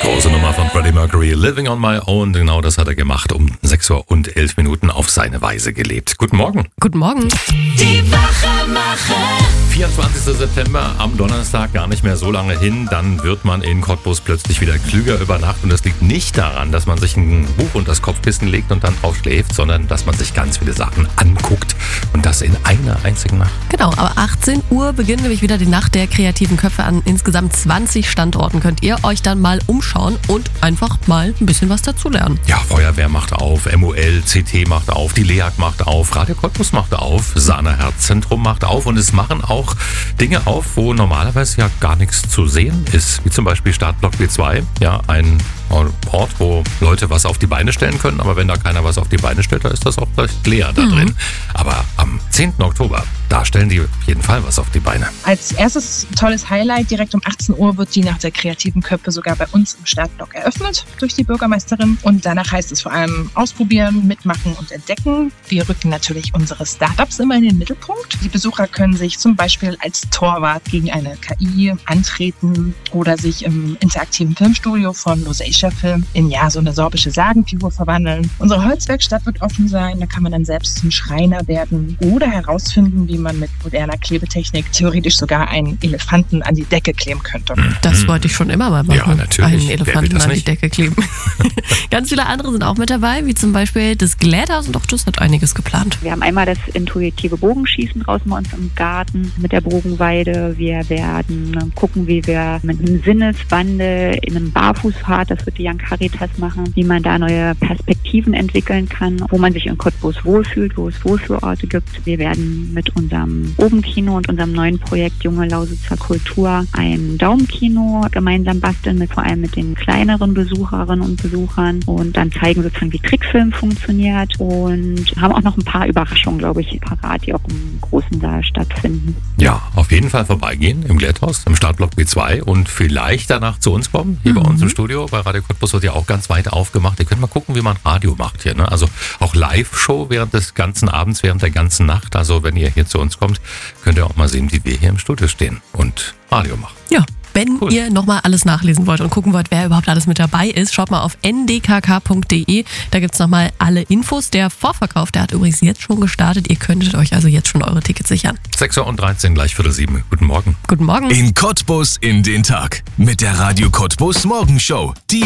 Große Nummer von Freddie Mercury, Living on My Own. Genau das hat er gemacht, um 6:11 Uhr auf seine Weise gelebt. Guten Morgen. Guten Morgen. Die Wachemacher. 24. September, am Donnerstag, gar nicht mehr so lange hin. Dann wird man in Cottbus plötzlich wieder klüger über Nacht. Und das liegt nicht daran, dass man sich ein Buch unter das Kopfkissen legt und dann drauf schläft, sondern dass man sich ganz viele Sachen anguckt. Und das in einer einzigen Nacht. Genau, aber 18 Uhr beginnt nämlich wieder die Nacht der kreativen Köpfe. An insgesamt 20 Standorten könnt ihr euch dann mal umschauen und einfach mal ein bisschen was dazulernen. Ja, Feuerwehr macht auf, MOL, CT macht auf, die LEAG macht auf, Radio Cottbus macht auf, Sana Herzzentrum macht auf und es machen auch Dinge auf, wo normalerweise ja gar nichts zu sehen ist, wie zum Beispiel Startblock B2, ja, ein Ort, wo Leute was auf die Beine stellen können, aber wenn da keiner was auf die Beine stellt, da ist das auch gleich leer da drin. Aber am 10. Oktober, da stellen die auf jeden Fall was auf die Beine. Als erstes tolles Highlight, direkt um 18 Uhr wird die Nacht der kreativen Köpfe sogar bei uns im Startblock eröffnet durch die Bürgermeisterin. Und danach heißt es vor allem ausprobieren, mitmachen und entdecken. Wir rücken natürlich unsere Startups immer in den Mittelpunkt. Die Besucher können sich zum Beispiel als Torwart gegen eine KI antreten oder sich im interaktiven Filmstudio von Lusatia Film in so eine sorbische Sagenfigur verwandeln. Unsere Holzwerkstatt wird offen sein, da kann man dann selbst zum Schreiner werden oder herausfinden, wie man mit moderner Klebetechnik theoretisch sogar einen Elefanten an die Decke kleben könnte. Das wollte ich schon immer mal machen. Ja, natürlich. Einen Elefanten an die Decke kleben. Ganz viele andere sind auch mit dabei, wie zum Beispiel das Gläthaus und auch das hat einiges geplant. Wir haben einmal das intuitive Bogenschießen draußen bei uns im Garten mit der Bogenweide. Wir werden gucken, wie wir mit einem Sinneswandel in einem Barfußpfad, das wird die Young Caritas machen, wie man da neue Perspektiven entwickeln kann, wo man sich in Cottbus wohlfühlt, wo es Wohlfühlorte gibt. Wir werden mit unserem Obenkino und unserem neuen Projekt Junge Lausitzer Kultur ein Daumenkino gemeinsam basteln, vor allem mit den kleineren Besucherinnen und Besuchern und dann zeigen sozusagen, wie Trickfilm funktioniert und haben auch noch ein paar Überraschungen, glaube ich, parat, die auch im großen Saal stattfinden. Ja, auf jeden Fall vorbeigehen im Gläthaus, im Startblock B2 und vielleicht danach zu uns kommen, hier bei uns im Studio. Bei Radio Cottbus wird ja auch ganz weit aufgemacht. Ihr könnt mal gucken, wie man Radio macht hier, ne? Also auch Live-Show während des ganzen Abends, während der ganzen Nacht. Also wenn ihr hier zu uns kommt, könnt ihr auch mal sehen, wie wir hier im Studio stehen und Radio machen. Ja. Wenn ihr nochmal alles nachlesen wollt und gucken wollt, wer überhaupt alles mit dabei ist, schaut mal auf ndkk.de. Da gibt's nochmal alle Infos. Der Vorverkauf, der hat übrigens jetzt schon gestartet. Ihr könntet euch also jetzt schon eure Tickets sichern. 6:13 Uhr, gleich 6:45. Guten Morgen. Guten Morgen. In Cottbus in den Tag mit der Radio Cottbus Morgenshow. Die